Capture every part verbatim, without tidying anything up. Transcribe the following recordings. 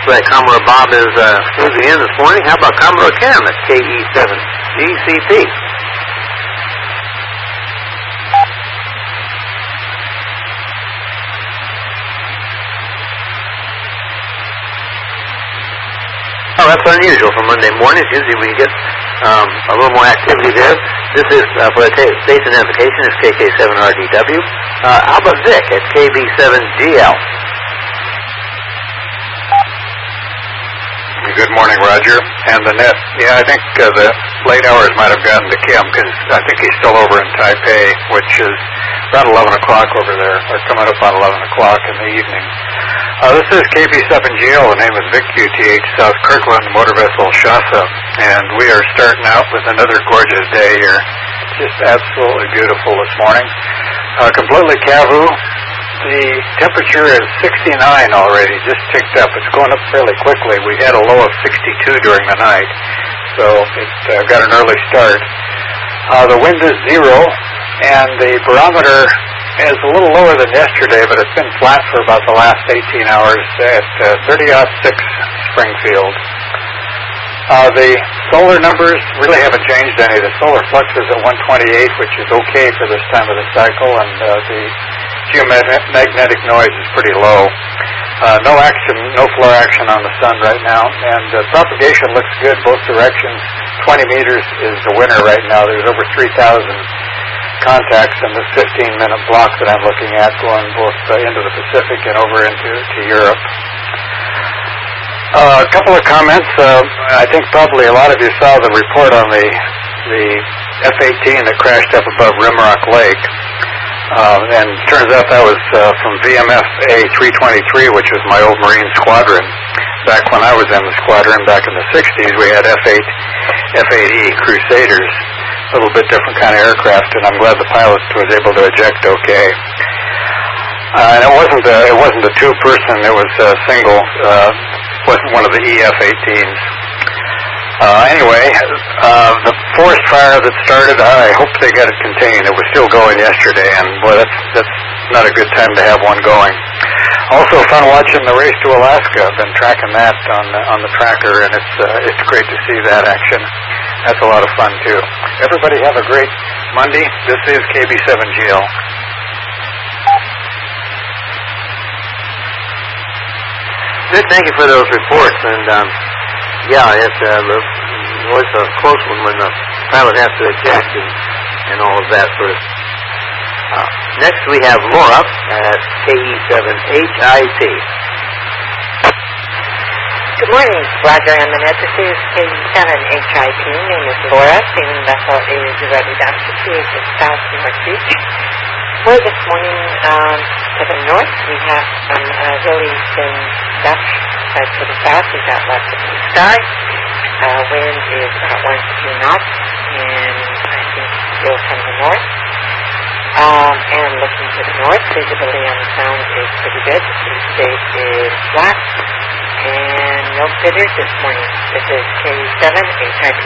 looks like Commodore Bob is uh, moving in this morning. How about Commodore Cam at K E seven G C P? Oh, that's unusual for Monday mornings. Usually we get um, a little more activity there. This is, uh, for the t- station identification, is K K seven R D W. Uh, how about Vic at K B seven G L? Good morning, Roger. And the net, yeah, I think uh, the late hours might have gotten to Kim, because I think he's still over in Taipei, which is about eleven o'clock over there, or coming up on eleven o'clock in the evening. Uh, this is K B seven G L. The name is Vic Q T H, South Kirkland Motor Vessel Shasta, and we are starting out with another gorgeous day here. Just absolutely beautiful this morning. Uh, completely Kavu. The temperature is sixty-nine already, just ticked up. It's going up fairly quickly. We had a low of sixty-two during the night, so it uh, got an early start. Uh, the wind is zero, and the barometer is a little lower than yesterday, but it's been flat for about the last eighteen hours at uh, thirty oh six Springfield. Uh, the solar numbers really haven't changed any. The solar flux is at one twenty-eight, which is okay for this time of the cycle, and uh, the geomagnetic noise is pretty low. Uh, no action, no floor action on the sun right now, and uh, propagation looks good both directions. twenty meters is the winner right now. There's over three thousand contacts in this fifteen minute block that I'm looking at, going both uh, into the Pacific and over into to Europe. Uh, a couple of comments. Uh, I think probably a lot of you saw the report on the the F eighteen that crashed up above Rimrock Lake. Uh, and it turns out that was uh, from V M F A three twenty-three, which was my old Marine squadron. Back when I was in the squadron back in the sixties, we had F eight, F eight E Crusaders, a little bit different kind of aircraft, and I'm glad the pilot was able to eject okay. Uh, and it wasn't a, it wasn't a two-person; it was a single. Uh, wasn't one of the E F eighteens. Uh, anyway, uh, the forest fire that started, I hope they got it contained. It was still going yesterday, and boy, that's that's not a good time to have one going. Also, fun watching the race to Alaska. I've been tracking that on the, on the tracker, and it's uh, it's great to see that action. That's a lot of fun too. Everybody have a great Monday. This is K B seven G L. Good, thank you for those reports, and um, yeah, it's uh, always a close one when the pilot has to eject and, and all of that sort of. Uh, next, we have Laura at K E seven H I T. Good morning, Roger and Manette. This is K E seven H I T. My name is Laura. Sailing vessel is ready down to P H S South Newport Beach. Well, this morning um, to the north, we have some uh, really thin stuff. Uh, to the south, we've got lots of blue sky. Uh, wind is about one to two knots, and I think still from the north. Um, and looking to the north, visibility on the sound is pretty good. The sea state is flat, and no bidders this morning. This is K E seven H I T.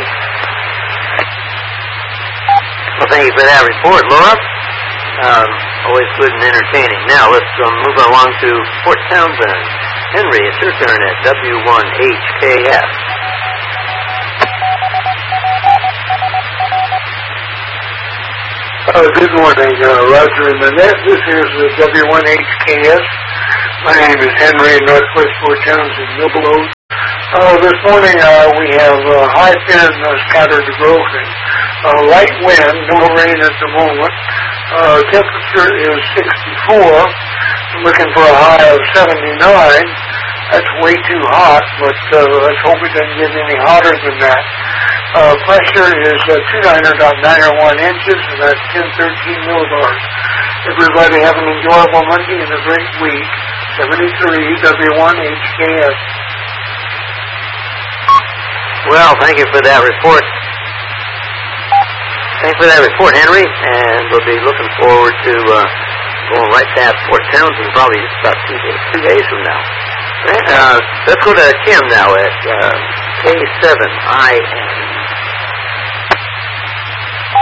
Well, thank you for that report, Laura. Um, always good and entertaining. Now, let's um, move along to Fort Townsend. Henry, it's your turn at W one H K S. Uh, good morning, uh, Roger and Manette. This is uh, W one H K S. My name is Henry, Northwest Fort Townsend, Nibelode. Uh, this morning uh, we have uh, high fin uh, scattered growth and uh, light wind, no rain at the moment. Uh, temperature is sixty-four. I'm looking for a high of seventy-nine. That's way too hot, but uh, let's hope it doesn't get any hotter than that. Uh, pressure is uh, two ninety point nine one inches, and that's ten thirteen millibars. Everybody have an enjoyable Monday and a great week. seventy-three W one H K S. Well, thank you for that report. Thanks for that report, Henry, and we'll be looking forward to uh, going right past Fort Townsend probably just about two days, two days from now. Uh, let's go to Kim now at uh, K seven I N.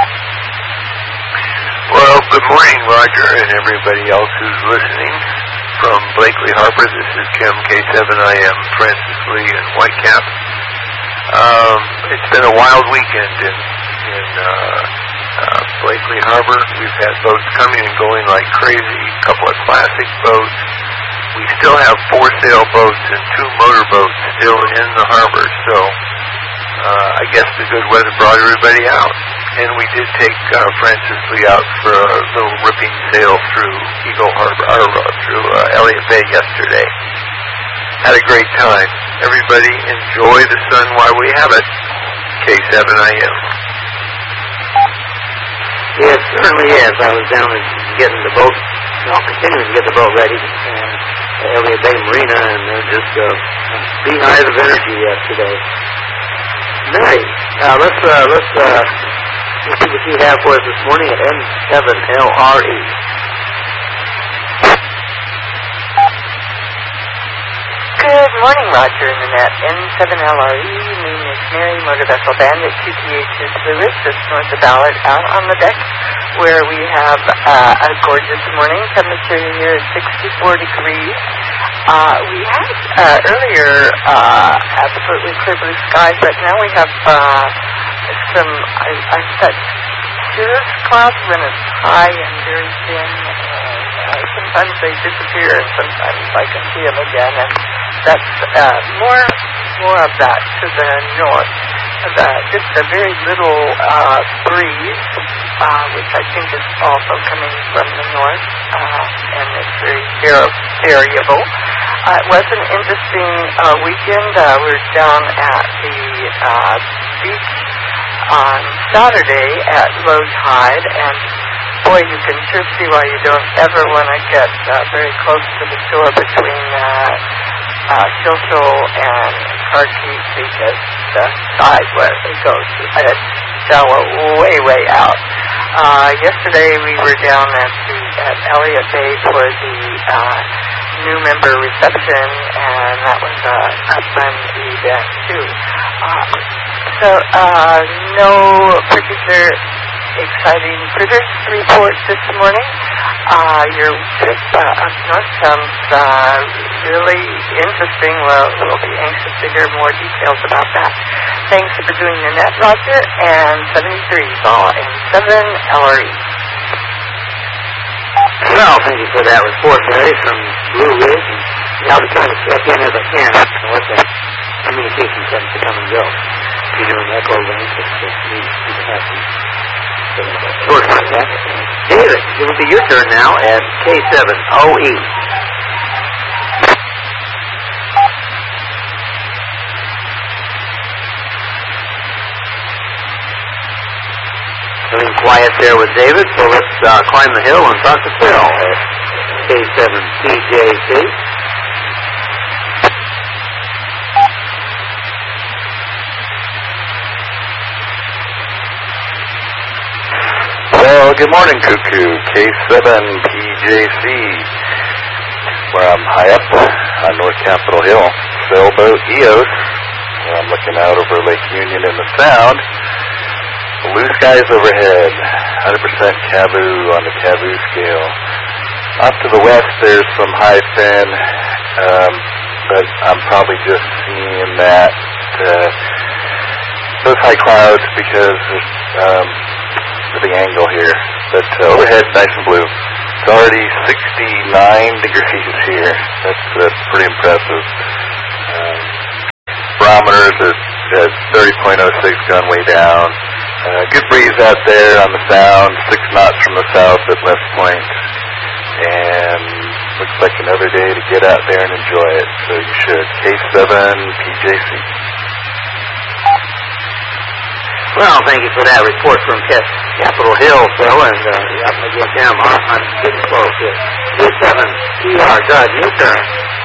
Well, good morning, Roger, and everybody else who's listening. from Blakely Harbor. This is Kim, K seven I M, Francis Lee, and Whitecap. Um, it's been a wild weekend in, in uh, uh, Blakely Harbor. We've had boats coming and going like crazy, a couple of classic boats. We still have four sailboats and two motorboats still in the harbor, so uh, I guess the good weather brought everybody out. And we did take uh, Francis Lee out for a little ripping sail through Eagle Harbor, or uh, through uh, Elliott Bay yesterday. Had a great time. Everybody enjoy the sun while we have it. K seven I M. Yes, it certainly is. I was down and getting the boat, well, continuing to get the boat ready at Elliott Bay Marina, and they're just uh, beehive of energy yesterday. Nice. Uh, let's uh, let's uh, let's see what you have for us this morning at N seven L R E. Good morning, Roger and Annette. N seven L R E, name is Mary, motor vessel bandit, Q T H is Lewis, just north of Ballard, out on the deck, where we have uh, a gorgeous morning. Temperature here is sixty-four degrees. Uh, we had uh, earlier uh, absolutely clear blue skies, but now we have uh, some, I, I said, cirrus clouds when it's high and very thin, and uh, sometimes they disappear and sometimes I can see them again, and that's uh, more more of that to the north. The, just a very little uh, breeze, uh, which I think is also coming from the north, uh, and it's very variable. Uh, it was an interesting uh, weekend. Uh, we were down at the uh, beach on Saturday at low tide, and boy, you can sure see why you don't ever want to get uh, very close to the shore between uh, uh, Chilchil and Carkeet, because the tide where it goes, it's shallow way, way out. Uh, yesterday we were down at the at Elliott Bay for the uh, new member reception, and that was a, a fun event too. Uh, so uh, no particular exciting critters report this morning. Uh, your trip uh, up north sounds uh, really interesting. Well, we'll be anxious to hear more details about that. Thanks for doing the net, Roger, and seventy-three ball and seven L R E. Well, thank you for that report, Mary, from Blue Ridge. And I'll be trying to check in as I can to let the communication tends to come and go. You're doing echo range, but we can have some short contact. David, it will be your turn now at K seven O E. Feeling quiet there with David, so let's uh, climb the hill and talk to Phil at K seven P J C. Well, good morning, Cuckoo. K seven P J C, where I'm high up on North Capitol Hill. Sailboat E O S, where I'm looking out over Lake Union and the Sound. Blue skies overhead, one hundred percent Cavoo on the Cavoo scale. Off to the west, there's some high fin, um, but I'm probably just seeing that uh, those high clouds because um, of the angle here. But uh, overhead, nice and blue. It's already sixty-nine degrees here. That's uh, pretty impressive. Um, barometers at, at thirty point oh six, gun way down. Uh, good breeze out there on the Sound, six knots from the south at West Point, and looks like another day to get out there and enjoy it, so you should. K seven P J C. Well, thank you for that report from Capitol Hill, Phil, and uh, yeah, I'm going to get down. I'm, I'm getting close here. K seven P R, Doug, your turn.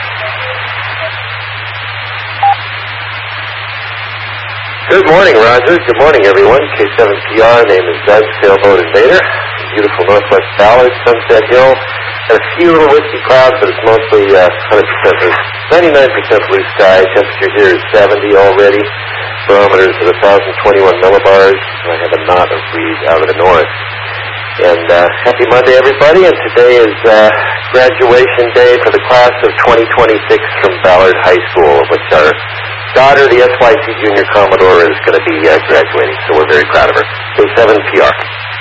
Good morning, Roger. Good morning, everyone. K seven P R, name is Doug, Sailboat Invader. Beautiful Northwest Ballard, Sunset Hill. Got a few little wispy clouds, but it's mostly uh, one hundred percent blue, ninety-nine percent blue sky. Temperature here is seventy already. Barometers at one thousand twenty-one millibars. And I have a knot of breeze out of the north. And uh, happy Monday, everybody. And today is uh, graduation day for the class of twenty twenty-six from Ballard High School, which our daughter, the S Y C Junior Commodore, is going to be uh, graduating. So we're very proud of her. K seven P R.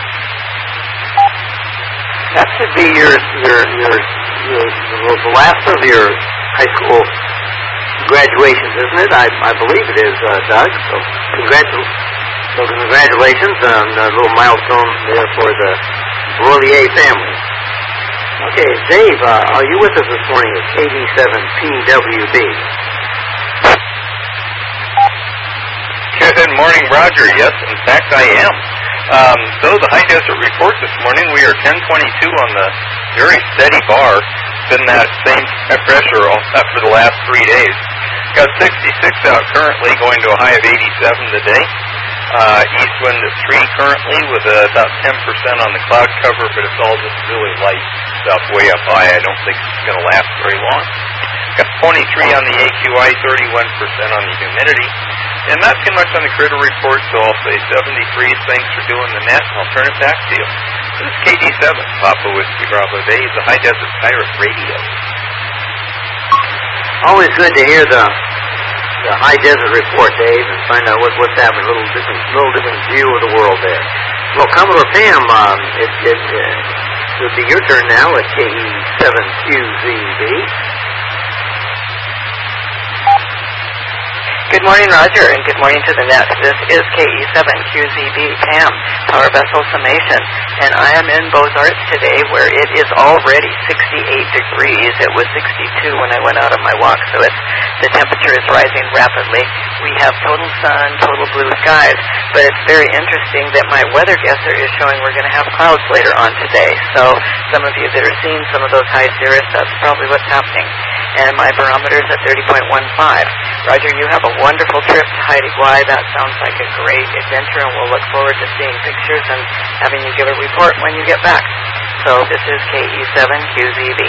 That should be your your your, your the last of your high school graduations, isn't it? I I believe it is, uh, Doug. So congratulations. So congratulations on a little milestone there for the Rollier family. Okay, Dave, uh, are you with us this morning at K D seven P W B? Good morning, Roger. Yes, in fact, I am. Um, so the high desert report this morning, we are ten twenty-two on the very steady bar. Been that same pressure all, uh, for the last three days. Got sixty-six out currently, going to a high of eighty-seven today. Uh, east wind at three currently with uh, about ten percent on the cloud cover, but it's all just really light stuff way up high. I don't think it's going to last very long. Got twenty-three on the A Q I, thirty-one percent on the humidity. And not too much on the critter report, so I'll say seventy-three. Thanks for doing the net, and I'll turn it back to you. This is K D seven, Papa Whiskey Bravo Day, the High Desert Pirate Radio. Always good to hear the the high desert report, Dave, and find out what, what's happening. A little different, little different view of the world there. Well, Commodore Pam, um, it, it, uh, it would be your turn now at K E seven Q Z B. Good morning, Roger, and good morning to the net. This is K E seven Q Z B Pam, Power Vessel Summation, and I am in Beaux-Arts today where it is already sixty-eight degrees. It was sixty-two when I went out on my walk, so it's, the temperature is rising rapidly. We have total sun, total blue skies, but it's very interesting that my weather guesser is showing we're going to have clouds later on today. So some of you that are seeing some of those high cirrus, that's probably what's happening. And my barometer is at thirty point one five. Roger, you have a wonderful trip to Haida Gwaii. That sounds like a great adventure, and we'll look forward to seeing pictures and having you give a report when you get back. So this is K E seven Q Z B.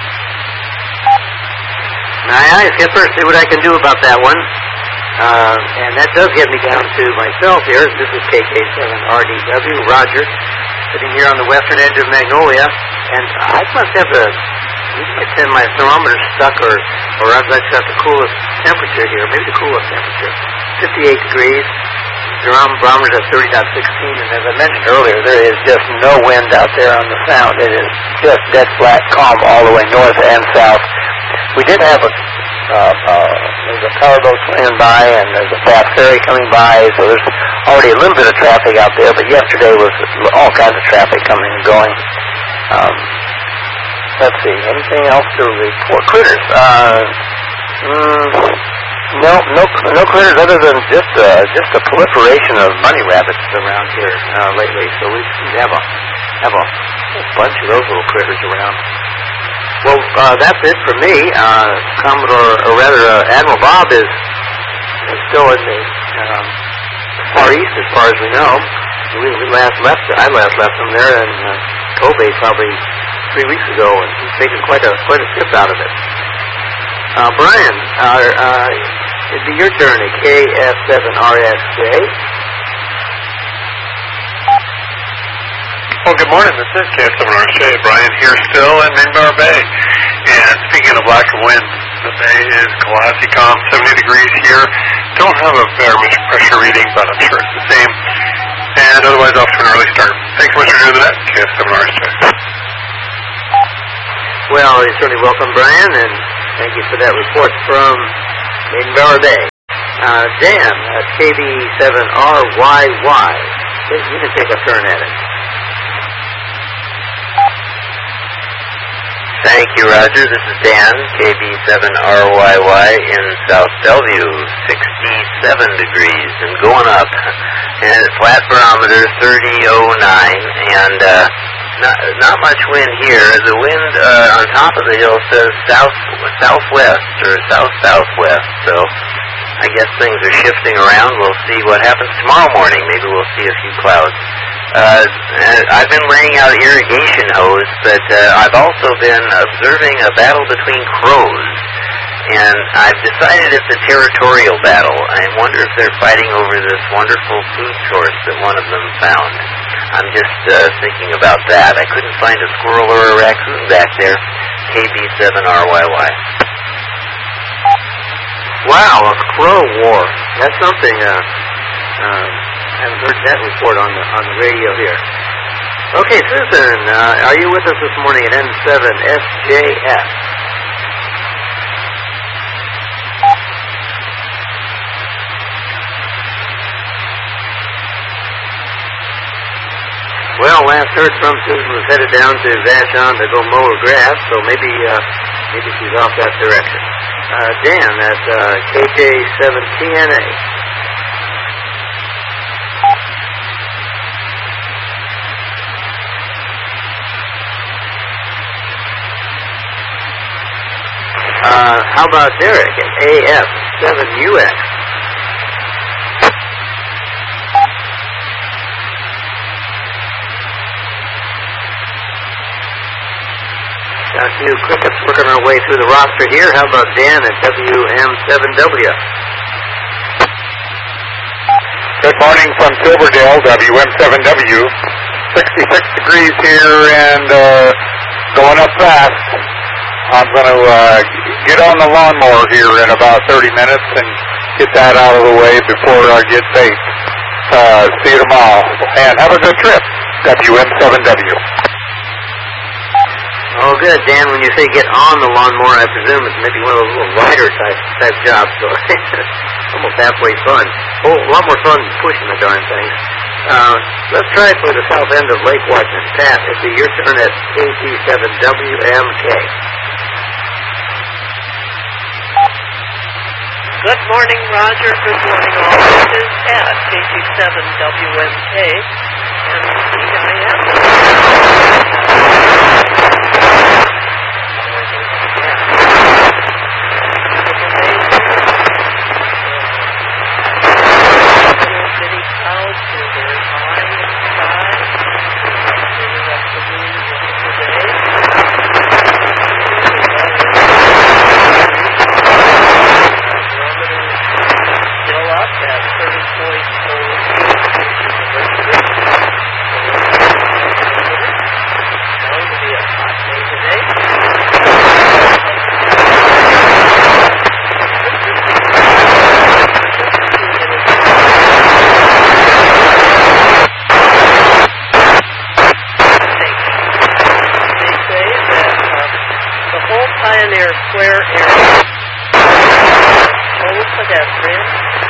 Aye, aye, Skipper, see what I can do about that one. Uh, and that does get me down to myself here. This is K K seven R D W, Roger, sitting here on the western edge of Magnolia, and I must have the It's in my thermometer stuck, or, or I've got the coolest temperature here, maybe the coolest temperature, fifty-eight degrees. The barometer at thirty point one six, and as I mentioned earlier, there is just no wind out there on the Sound. It is just dead flat, calm all the way north and south. We did have a, uh, uh, there's a powerboat swinging by, and there's a fast ferry coming by, so there's already a little bit of traffic out there, but yesterday was all kinds of traffic coming and going. Um, Let's see, anything else to report? Critters. Uh, mm, no, no, no critters other than just uh, just a proliferation of bunny rabbits around here uh, lately. So we seem to have a have a bunch of those little critters around. Well, uh, that's it for me. Uh, Commodore, or rather, uh, Admiral Bob is, is still in the um, Far East, as far as we know. We, we last left. I last left him there in uh, Kobe, probably three weeks ago, and he's making quite a quite a trip out of it. Uh, Brian, uh, uh, it'd be your turn at K S seven R S J. Well, good morning. This is K S seven R S J. Brian here still in Minbar Bay. And speaking of lack of wind, the bay is classy calm, seventy degrees here. Don't have a barometric pressure reading, but I'm sure it's the same. And otherwise, off to an early start. Thanks so much for doing that, K S seven R S J. Well, you're certainly welcome, Brian, and thank you for that report from Minbar Bay. Uh, Dan, at K B seven R Y Y. You can take a turn at it. Thank you, Roger. This is Dan, K B seven R Y Y in South Bellevue, sixty-seven degrees and going up. And flat barometer thirty oh nine, and uh, not, not much wind here. The wind uh, on top of the hill says south southwest or south southwest. So I guess things are shifting around. We'll see what happens tomorrow morning. Maybe we'll see a few clouds. Uh, I've been laying out irrigation hose, but uh, I've also been observing a battle between crows, and I've decided it's a territorial battle. I wonder if they're fighting over this wonderful food source that one of them found. I'm just uh, thinking about that. I couldn't find a squirrel or a raccoon back there. K B seven R Y Y. Wow, a crow war. That's something. Uh, uh, I haven't heard that report on the on the radio here. Okay, Susan, uh, are you with us this morning at N seven S J F? Well, last heard from Susan was headed down to Vashon to go mow her grass, so maybe uh, maybe she's off that direction. Uh, Dan, at uh, K J seven T N A. Uh, how about Derek at A F seven U X? Got a few crickets working our way through the roster here. How about Dan at W M seven W? Good morning from Silverdale, W M seven W. sixty-six degrees here and uh, going up fast. I'm going to uh, get on the lawnmower here in about thirty minutes and get that out of the way before I get baked. Uh, see you tomorrow. And have a good trip, W M seven W. Oh, good, Dan. When you say get on the lawnmower, I presume it's maybe one of those little rider type type jobs. So almost halfway fun. Oh, a lot more fun than pushing the darn thing. Uh, let's try for the south end of Lake Washington. Pat, it'll be your turn at K T seven W M K. Good morning, Roger. Good morning, all. This is Pat, K T seven W M K, and I am. City clouds are very high in the sky. The rest of the today. Still up at thirty point four. Going to be a hot day today. Pioneer Square area, total pedestrians,